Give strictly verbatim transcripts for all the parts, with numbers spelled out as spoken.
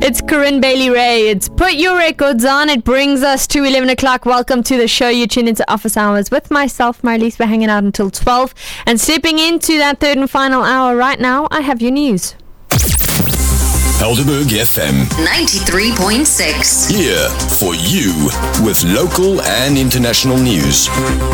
It's Corinne Bailey-Ray. It's Put Your Records On. It brings us to eleven o'clock. Welcome to the show. You tune into Office Hours with myself, Marlies. We're hanging out until twelve. And stepping into that third and final hour right now, I have your news. Helderberg F M ninety-three point six. Here for you with local and international news.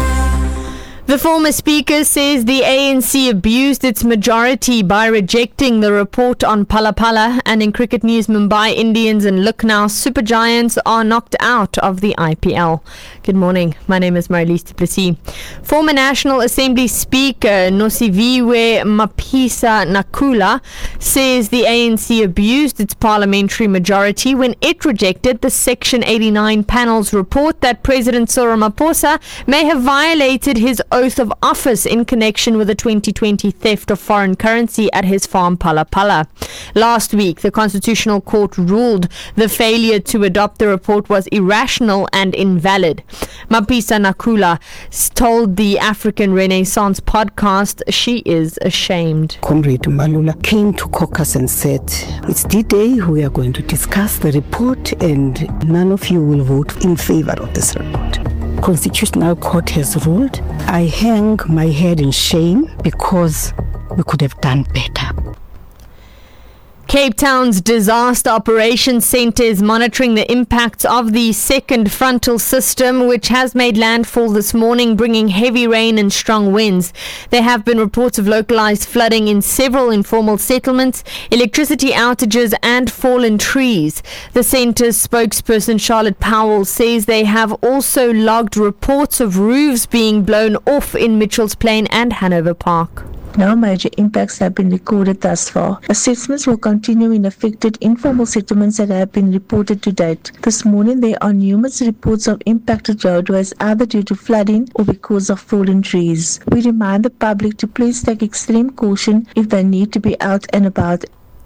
The former speaker says the A N C abused its majority by rejecting the report on Phala Phala. And in cricket news, Mumbai Indians and Lucknow Super Giants are knocked out of the I P L. Good morning. My name is Marlies du Plessis. Former National Assembly Speaker Nosiviwe Mapisa-Nqula says the A N C abused its parliamentary majority when it rejected the Section eighty-nine panel's report that President Cyril Ramaphosa may have violated his oath of office in connection with the twenty twenty theft of foreign currency at his farm Phala Phala. Last week, the Constitutional Court ruled the failure to adopt the report was irrational and invalid. Mapisa-Nqula told the African Renaissance podcast she is ashamed. Comrade Malula came to caucus and said, it's D-Day, we are going to discuss the report and none of you will vote in favor of this report. Constitutional Court has ruled. I hang my head in shame because we could have done better. Cape Town's Disaster Operations Centre is monitoring the impacts of the second frontal system, which has made landfall this morning, bringing heavy rain and strong winds. There have been reports of localized flooding in several informal settlements, electricity outages and fallen trees. The centre's spokesperson Charlotte Powell says they have also logged reports of roofs being blown off in Mitchell's Plain and Hanover Park. No major impacts have been recorded thus far. Assessments will continue in affected informal settlements that have been reported to date. This morning, there are numerous reports of impacted roadways either due to flooding or because of fallen trees. We remind the public to please take extreme caution if they need to be out and about.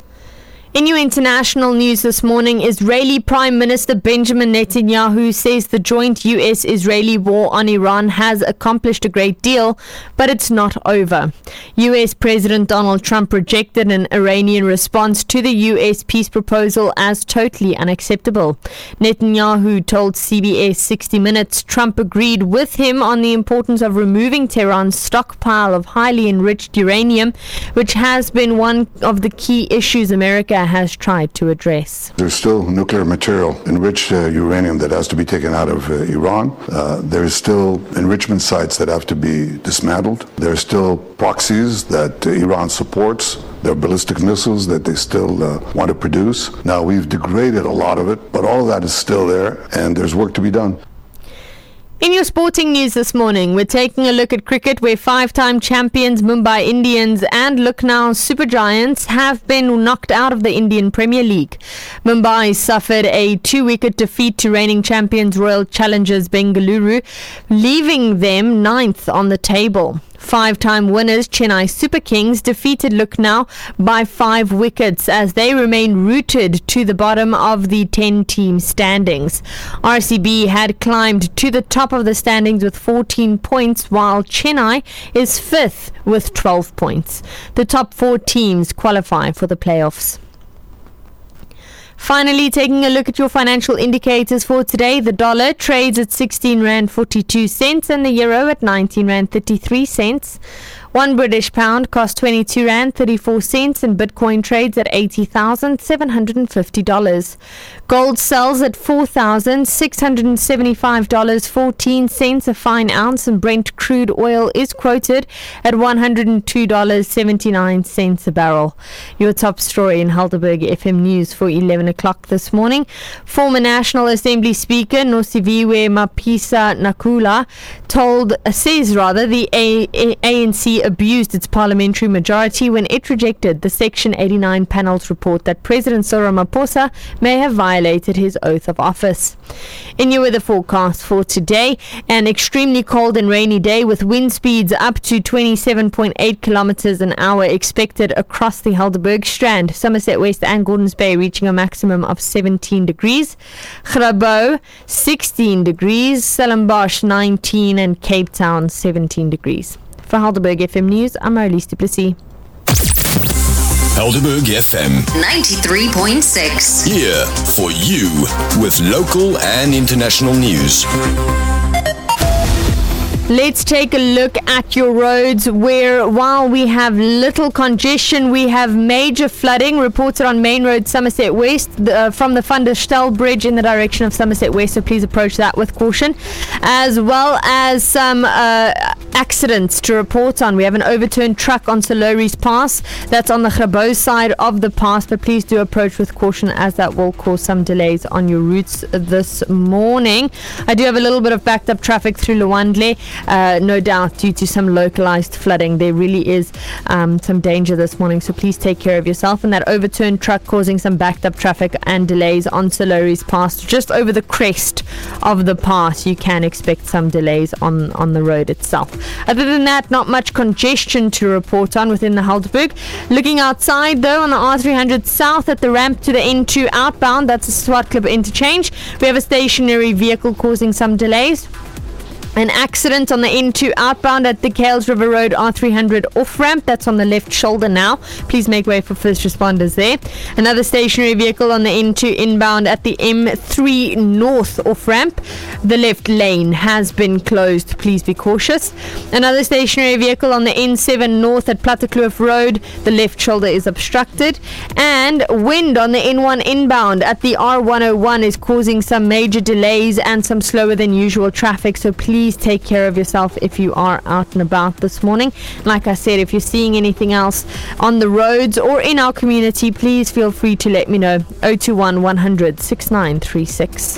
In your international news this morning, Israeli Prime Minister Benjamin Netanyahu says the joint U S-Israeli war on Iran has accomplished a great deal, but it's not over. U S President Donald Trump rejected an Iranian response to the U S peace proposal as totally unacceptable. Netanyahu told C B S sixty minutes Trump agreed with him on the importance of removing Tehran's stockpile of highly enriched uranium, which has been one of the key issues America has tried to address. There's still nuclear material, enriched uh, uranium that has to be taken out of uh, Iran. Uh, there's still enrichment sites that have to be dismantled. There's still proxies that uh, Iran supports. There are ballistic missiles that they still uh, want to produce. Now, we've degraded a lot of it, but all of that is still there, and there's work to be done. In your sporting news this morning, we're taking a look at cricket where five-time champions Mumbai Indians and Lucknow Super Giants have been knocked out of the Indian Premier League. Mumbai suffered a two-wicket defeat to reigning champions Royal Challengers Bengaluru, leaving them ninth on the table. Five-time winners Chennai Super Kings defeated Lucknow by five wickets as they remain rooted to the bottom of the ten-team standings. R C B had climbed to the top of the standings with fourteen points, while Chennai is fifth with twelve points. The top four teams qualify for the playoffs. Finally, taking a look at your financial indicators for today. The dollar trades at sixteen rand forty-two cents and the euro at nineteen rand thirty-three cents. One British pound costs twenty-two rand thirty-four cents and Bitcoin trades at eighty thousand seven hundred fifty dollars. Gold sells at four thousand six hundred seventy-five dollars and fourteen cents a fine ounce, and Brent crude oil is quoted at one hundred two dollars and seventy-nine cents a barrel. Your top story in Helderberg F M News for eleven o'clock this morning. Former National Assembly Speaker Nosiviwe Mapisa-Nqula told, says rather, the A- A- ANC abused its parliamentary majority when it rejected the Section eighty-nine panel's report that President Cyril Ramaphosa may have violated his oath of office. In your weather forecast for today, an extremely cold and rainy day with wind speeds up to twenty-seven point eight kilometers an hour expected across the Helderberg Strand, Somerset West and Gordons Bay reaching a maximum of seventeen degrees. Grabouw sixteen degrees, Stellenbosch nineteen and Cape Town seventeen degrees. For Helderberg F M News, I'm Marlies du Plessis. Helderberg F M ninety-three point six. Here for you with local and international news. Let's take a look at your roads where while we have little congestion, we have major flooding reported on Main Road Somerset West uh, from the Van der Stel Bridge in the direction of Somerset West, so please approach that with caution, as well as some uh, accidents to report on. We have an overturned truck on Soloris Pass. That's on the Grabo side of the pass, but please do approach with caution as that will cause some delays on your routes this morning. I do have a little bit of backed up traffic through Lwandle. Uh, no doubt due to some localized flooding. There really is um, some danger this morning, so please take care of yourself. And that overturned truck causing some backed up traffic and delays on Soloris Pass, just over the crest of the pass. You can expect some delays on, on the road itself. Other than that, not much congestion to report on within the Helderberg. Looking outside though, on the R three hundred south at the ramp to the N two outbound, that's a Swartklip interchange, we have a stationary vehicle causing some delays. An accident on the N two outbound at the Kales River Road R three hundred off-ramp. That's on the left shoulder now. Please make way for first responders there. Another stationary vehicle on the N two inbound at the M three North off-ramp. The left lane has been closed. Please be cautious. Another stationary vehicle on the N seven North at Plattekloof Road. The left shoulder is obstructed. And wind on the N one inbound at the R one oh one is causing some major delays and some slower than usual traffic. So please Please take care of yourself if you are out and about this morning. Like I said, if you're seeing anything else on the roads or in our community, please feel free to let me know. oh two one, one hundred, sixty-nine thirty-six.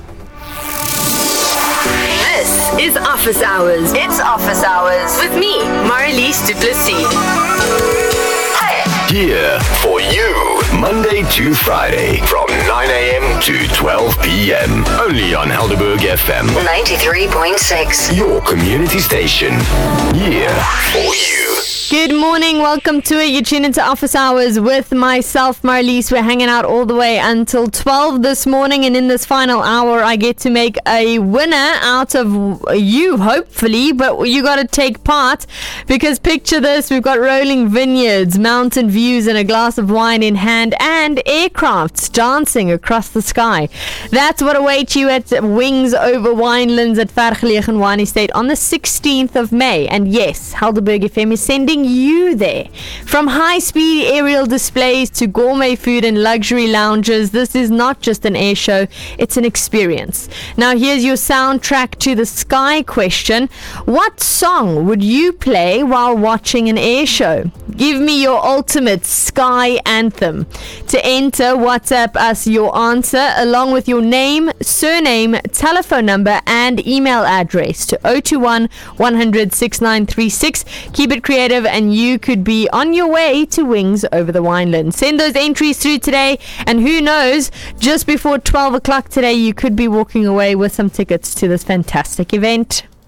This is Office Hours. It's Office Hours with me, Marlies Du Plessis. Here for you, Monday to Friday from nine a.m. to twelve p.m. Only on Helderberg F M ninety-three point six. Your community station. Here for you. Good morning, welcome to it. You tune into Office Hours with myself, Marlies. We're hanging out all the way until twelve this morning, and in this final hour, I get to make a winner out of you, hopefully, but you got to take part, because picture this, we've got rolling vineyards, mountain views, and a glass of wine in hand, and aircrafts dancing across the sky. That's what awaits you at Wings Over Winelands at Vergelegen Wine Estate on the sixteenth of May. And yes, Helderberg F M is sending you there. From high-speed aerial displays to gourmet food and luxury lounges, this is not just an air show, it's an experience. Now here's your soundtrack to the sky question. What song would you play while watching an air show? Give me your ultimate sky anthem. To enter, WhatsApp us your answer along with your name, surname, telephone number and email address to oh two one, one hundred, sixty-nine thirty-six. Keep it creative and you could be on your way to Wings Over the Wineland. Send those entries through today, and who knows, just before twelve o'clock today you could be walking away with some tickets to this fantastic event.